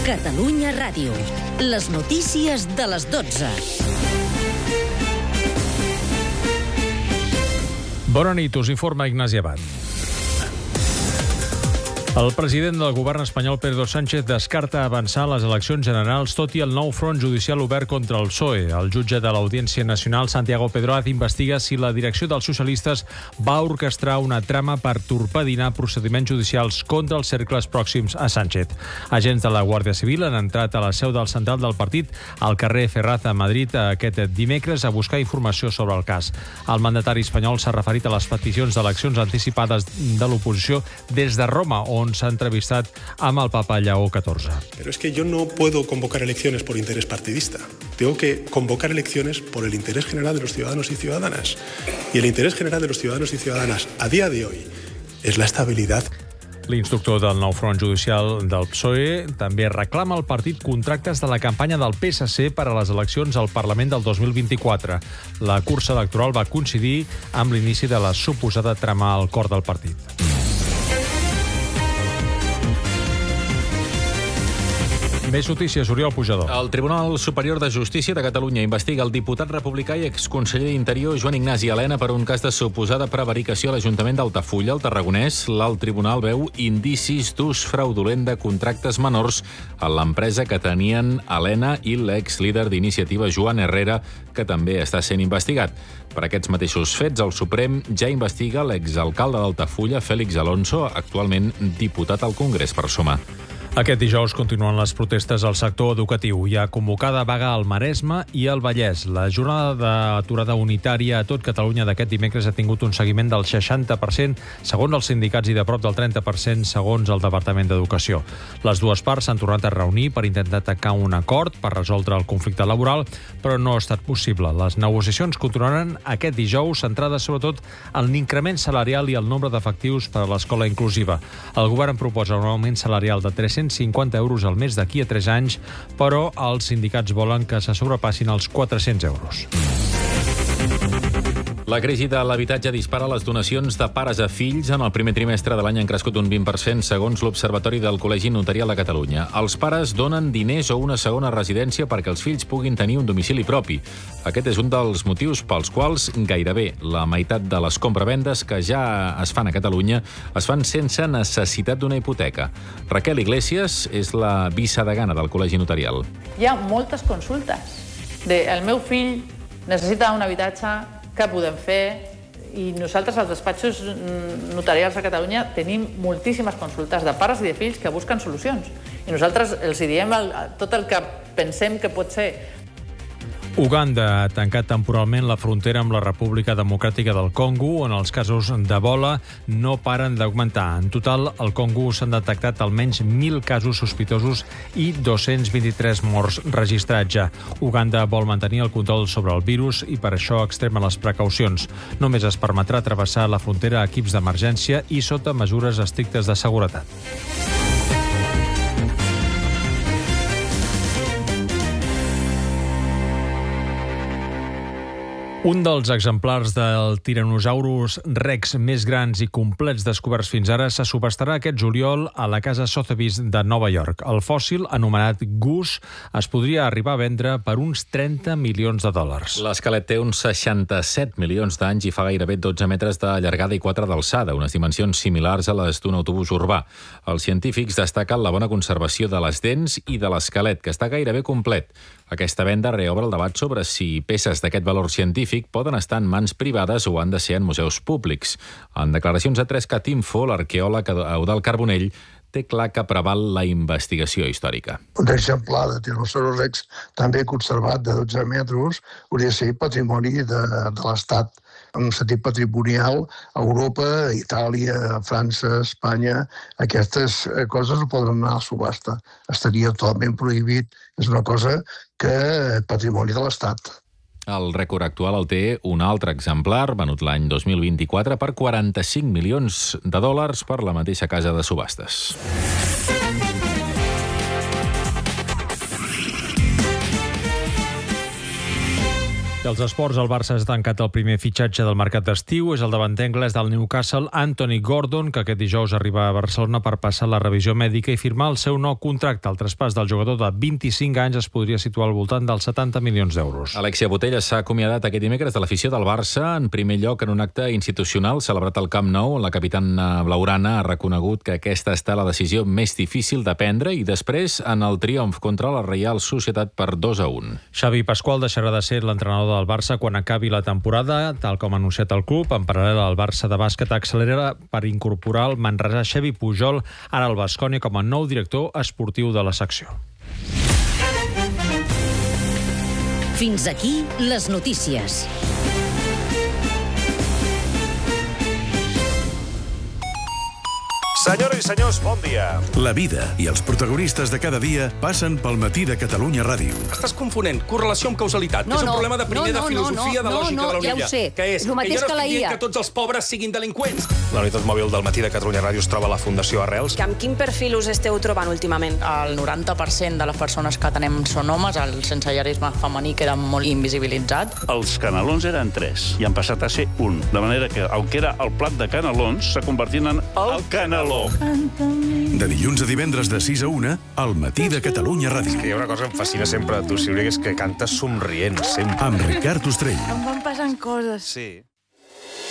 Catalunya Ràdio. Les notícies de les 12. Bona nit, us informa Ignasi Abad. El president del govern espanyol, Pedro Sánchez, descarta avançar les eleccions generals tot i el nou front judicial obert contra el PSOE. El jutge de l'Audiència Nacional, Santiago Pedroaz, investiga si la direcció dels socialistes va orquestrar una trama per torpedinar procediments judicials contra els cercles pròxims a Sánchez. Agents de la Guàrdia Civil han entrat a la seu del central del partit al carrer Ferraz a Madrid aquest dimecres a buscar informació sobre el cas. El mandatari espanyol s'ha referit a les peticions d'eleccions anticipades de l'oposició des de Roma, on s'ha entrevistat amb el papa Lleó XIV. Pero es que yo no puedo convocar elecciones por interés partidista. Tengo que convocar elecciones por el interés general de los ciudadanos y ciudadanas. Y el interés general de los ciudadanos y ciudadanas a día de hoy es la estabilidad. L'instructor del nou front judicial del PSOE també reclama al partit contractes de la campanya del PSC per a les eleccions al Parlament del 2024. La cursa electoral va coincidir amb l'inici de la suposada trama al cor del partit. Més notícies, Oriol Pujador. El Tribunal Superior de Justícia de Catalunya investiga el diputat republicà i exconseller d'Interior Joan Ignasi Elena per un cas de suposada prevaricació a l'Ajuntament d'Altafulla, al Tarragonès. L'alt tribunal veu indicis d'ús fraudulent de contractes menors a l'empresa que tenien Elena i l'ex-líder d'Iniciativa Joan Herrera, que també està sent investigat. Per aquests mateixos fets, el Suprem ja investiga l'exalcalde d'Altafulla, Félix Alonso, actualment diputat al Congrés per Sumar. Aquest dijous continuen les protestes al sector educatiu. Hi ha convocada vaga al Maresme i al Vallès. La jornada d'aturada unitària a tot Catalunya d'aquest dimecres ha tingut un seguiment del 60%, segons els sindicats, i de prop del 30%, segons el Departament d'Educació. Les dues parts s'han tornat a reunir per intentar tancar un acord per resoldre el conflicte laboral, però no ha estat possible. Les negociacions continuaran aquest dijous, centrades sobretot en l'increment salarial i el nombre d'efectius per a l'escola inclusiva. El govern proposa un augment salarial de 350 euros al mes d'aquí a 3 anys, però els sindicats volen que se sobrepassin els 400 euros. La crisi de l'habitatge dispara les donacions de pares a fills. En el primer trimestre de l'any han crescut un 20%, segons l'Observatori del Col·legi Notarial de Catalunya. Els pares donen diners o una segona residència perquè els fills puguin tenir un domicili propi. Aquest és un dels motius pels quals gairebé la meitat de les compravendes que ja es fan a Catalunya es fan sense necessitat d'una hipoteca. Raquel Iglesias és la vicedegana del Col·legi Notarial. Hi ha moltes consultes. El meu fill necessita un habitatge, què podem fer? I nosaltres, als despatxos notarials a Catalunya, tenim moltíssimes consultes de pares i de fills que busquen solucions. I nosaltres els diem tot el que pensem que pot ser. Uganda ha tancat temporalment la frontera amb la República Democràtica del Congo, on els casos d'Ebola no paren d'augmentar. En total, al Congo s'han detectat almenys 1.000 casos sospitosos i 223 morts registrats ja. Uganda vol mantenir el control sobre el virus i per això extrema les precaucions. Només es permetrà travessar la frontera a equips d'emergència i sota mesures estrictes de seguretat. Un dels exemplars del Tyrannosaurus Rex més grans i complets descoberts fins ara se subhastarà aquest juliol a la casa Sotheby's de Nova York. El fòssil, anomenat Goose, es podria arribar a vendre per uns 30 milions de dòlars. L'esquelet té uns 67 milions d'anys i fa gairebé 12 metres de llargada i 4 d'alçada, unes dimensions similars a les d'un autobús urbà. Els científics destaquen la bona conservació de les dents i de l'esquelet, que està gairebé complet. Aquesta venda reobre el debat sobre si peces d'aquest valor científic poden estar en mans privades o han de ser en museus públics. En declaracions a 3cat Info, l'arqueòleg Eudald Carbonell té clar que preval la investigació històrica. Un exemplar de Tyrannosaurus Rex, també conservat de 12 metres, hauria de ser patrimoni de l'Estat. En sentit patrimonial, Europa, Itàlia, França, Espanya, aquestes coses no poden anar a subhasta. Estaria totalment prohibit. És una cosa que patrimoni de l'Estat. El rècord actual el té un altre exemplar, venut l'any 2024 per 45 milions de dòlars per la mateixa casa de subhastes. I als esports, el Barça ha tancat el primer fitxatge del mercat d'estiu. És el davanter anglès del Newcastle, Anthony Gordon, que aquest dijous arriba a Barcelona per passar la revisió mèdica i firmar el seu nou contracte. El traspàs del jugador de 25 anys es podria situar al voltant dels 70 milions d'euros. Alexia Botella s'ha acomiadat aquest dimecres de l'afició del Barça, en primer lloc en un acte institucional celebrat al Camp Nou, on la capitana blaugrana ha reconegut que aquesta ha estat la decisió més difícil de prendre, i després en el triomf contra la Reial Societat per 2-1. Xavi Pasqual deixarà de ser l'entrenador del Barça quan acabi la temporada, tal com ha anunciat el club. En paral·lel, el Barça de bàsquet accelera per incorporar el manresà Xevi Pujol, ara el Baskonia, com a nou director esportiu de la secció. Fins aquí les notícies. Senyores i senyors, bon dia. La vida i els protagonistes de cada dia passen pel Matí de Catalunya Ràdio. Estàs confonent correlació amb causalitat. És un problema de primer de filosofia de lògica de la ja ho sé. Que és El mateix que jo no que la estic dient IA. que tots els pobres siguin delinqüents. La unitat mòbil del Matí de Catalunya Ràdio es troba a la Fundació Arrels. Amb quin perfil us esteu trobant últimament? El 90% de les persones que atenem són homes, el sensellarisme femení queda molt invisibilitzat. Els canelons eren 3 i han passat a ser 1. De manera que, aunque era el plat de canelons, s'ha convertit en el caneló. De dilluns a divendres de 6 a 1, al Matí de Catalunya Ràdio. Hi ha una cosa que em fascina sempre de tu, Sílvia, que és que cantes somrient, sempre. Amb Ricard Ostrell. Em van passant coses. Sí.